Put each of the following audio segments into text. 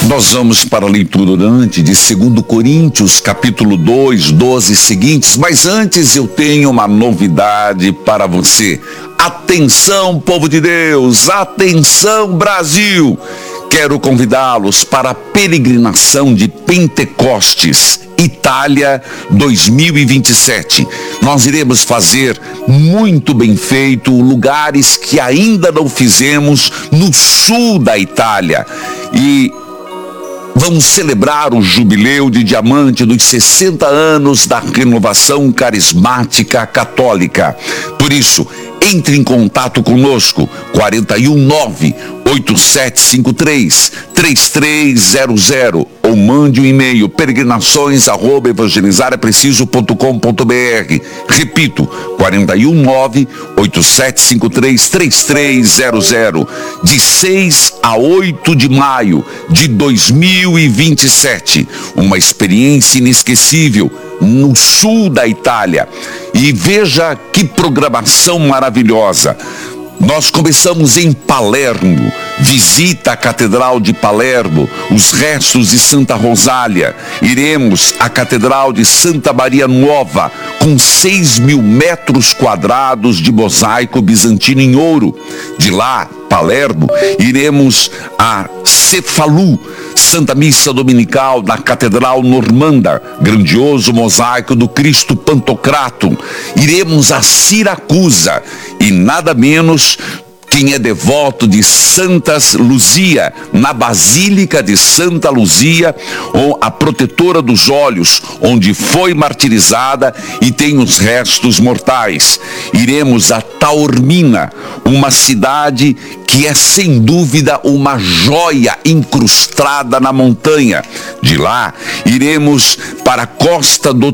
Nós vamos para a leitura orante de 2 Coríntios, capítulo 2, 12 seguintes, mas antes eu tenho uma novidade para você. Atenção, povo de Deus! Atenção, Brasil! Quero convidá-los para a peregrinação de Pentecostes, Itália 2027. Nós iremos fazer muito bem feito lugares que ainda não fizemos no sul da Itália. E vamos celebrar o jubileu de diamante dos 60 anos da renovação carismática católica. Por isso, entre em contato conosco, 419-8753-3300 ou mande um e-mail, peregrinações@evangelizarapreciso.com.br. Repito, 419-8753-3300, de 6 a 8 de maio de 2027. Uma experiência inesquecível no sul da Itália. E veja que programação maravilhosa. Nós começamos em Palermo, visita à Catedral de Palermo, os restos de Santa Rosália. Iremos à Catedral de Santa Maria Nuova, com 6.000 metros quadrados de mosaico bizantino em ouro. De lá, Palermo, iremos a Cefalù, Santa Missa Dominical da Catedral Normanda, grandioso mosaico do Cristo Pantocratum. Iremos a Siracusa e nada menos quem é devoto de Santa Luzia, na Basílica de Santa Luzia, a protetora dos olhos, onde foi martirizada e tem os restos mortais. Iremos a Taormina, uma cidade que é sem dúvida uma joia incrustada na montanha. De lá, iremos para a costa do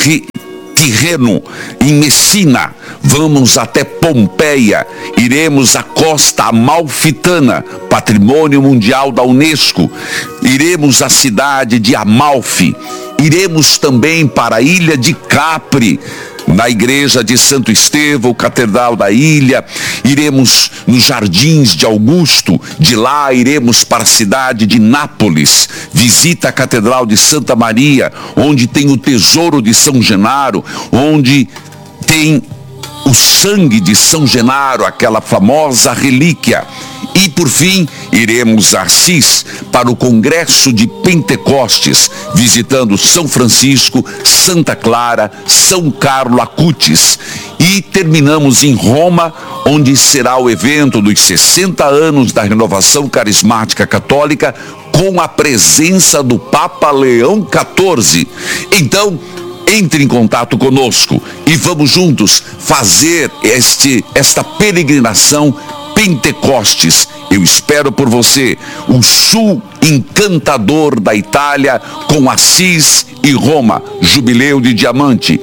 Tirreno, em Messina. Vamos até Pompeia, iremos à Costa Amalfitana, Patrimônio Mundial da Unesco. Iremos à cidade de Amalfi. Iremos também para a ilha de Capri, na igreja de Santo Estevão, Catedral da Ilha. Iremos nos Jardins de Augusto. De lá iremos para a cidade de Nápoles. Visita a Catedral de Santa Maria, onde tem o tesouro de São Genaro, onde tem o sangue de São Genaro, aquela famosa relíquia. E por fim, iremos a Assis para o Congresso de Pentecostes, visitando São Francisco, Santa Clara, São Carlo Acutis. E terminamos em Roma, onde será o evento dos 60 anos da renovação carismática católica, com a presença do Papa Leão XIV. Então, entre em contato conosco e vamos juntos fazer esta peregrinação Pentecostes. Eu espero por você, o sul encantador da Itália, com Assis e Roma, jubileu de diamante.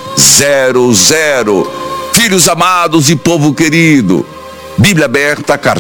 419-8753-3300. Filhos amados e povo querido, Bíblia aberta, cartão